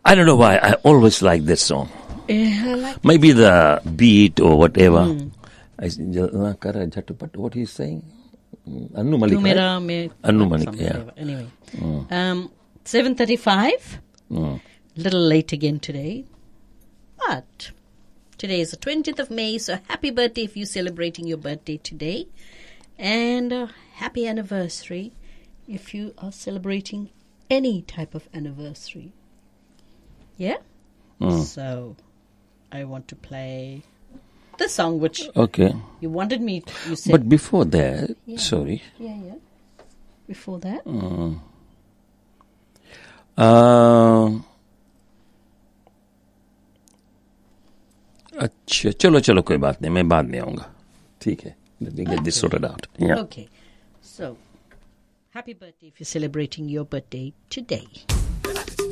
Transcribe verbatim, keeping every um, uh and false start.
I don't know why. I always like this song. Yeah, I like Maybe the beat or whatever. Mm. I, uh, Kara Jhatpat, what he's saying? Anu Malik. Tu Right? Mera Me- Anu Malik, some- yeah. whatever. Anyway, Mm. um, seven thirty-five. Mm. Little late again today, but today is the twentieth of May. So happy birthday if you're celebrating your birthday today, and uh, happy anniversary if you are celebrating any type of anniversary. Yeah. Mm. So I want to play the song which Okay. you wanted me. To, you said, But before that, Yeah. sorry. yeah, yeah. Before that, Mm. Uh, अच्छा चलो चलो कोई बात नहीं मैं बाद में आऊंगा ठीक है let me get this sorted out yeah okay. So happy birthday if you're celebrating your birthday today.